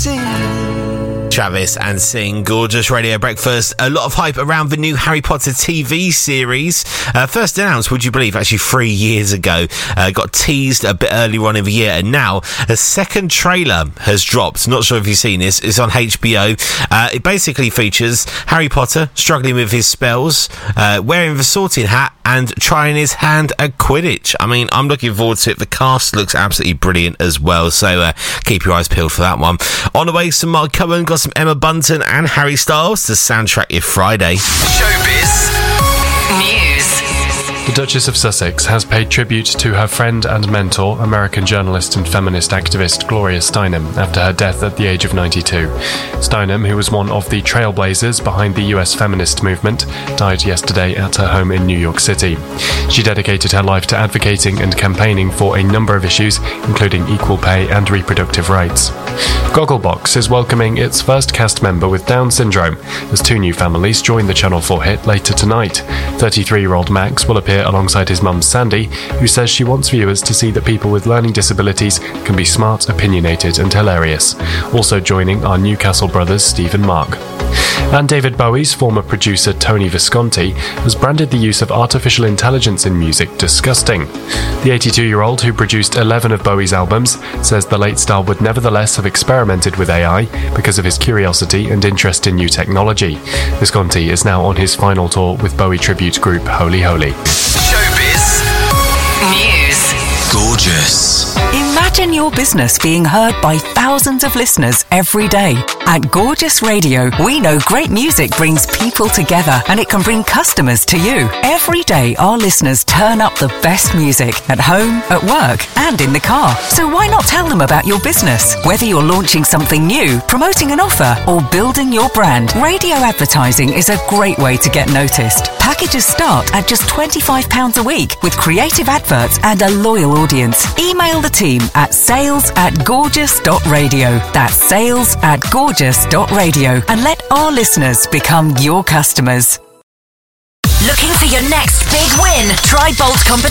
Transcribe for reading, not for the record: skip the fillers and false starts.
Travis and Sing, Gorgeous Radio Breakfast. A lot of hype around the new Harry Potter TV series. First announced, would you believe, actually 3 years ago. Got teased a bit earlier on in the year, and now a second trailer has dropped. Not sure if you've seen this. It's on HBO. It basically features Harry Potter struggling with his spells, wearing the sorting hat and trying his hand at Quidditch. I mean, I'm looking forward to it. The cast looks absolutely brilliant as well, so keep your eyes peeled for that one. On the way, some Mark Cohen, got some Emma Bunton and Harry Styles to soundtrack your Friday. Showbiz News. The Duchess of Sussex has paid tribute to her friend and mentor, American journalist and feminist activist Gloria Steinem, after her death at the age of 92. Steinem, who was one of the trailblazers behind the US feminist movement, died yesterday at her home in New York City. She dedicated her life to advocating and campaigning for a number of issues, including equal pay and reproductive rights. Gogglebox is welcoming its first cast member with Down syndrome, as 2 new families join the Channel 4 hit later tonight. 33-year-old Max will appear alongside his mum Sandy, who says she wants viewers to see that people with learning disabilities can be smart, opinionated and hilarious. Also joining are Newcastle brothers Steve and Mark. And David Bowie's former producer Tony Visconti has branded the use of artificial intelligence in music disgusting. The 82-year-old, who produced 11 of Bowie's albums, says the late star would nevertheless have experimented with AI because of his curiosity and interest in new technology. Visconti is now on his final tour with Bowie tribute group Holy Holy. Showbiz News. Gorgeous. Imagine your business being heard by thousands of listeners every day. At Gorgeous Radio, we know great music brings people together, and it can bring customers to you. Every day, our listeners turn up the best music at home, at work, and in the car. So why not tell them about your business? Whether you're launching something new, promoting an offer, or building your brand, radio advertising is a great way to get noticed. Packages start at just £25 a week with creative adverts and a loyal audience. Email the team at sales@gorgeous.radio. That's sales@gorgeous.radio, and let our listeners become your customers. Looking for your next big win? Try Bolt Competition.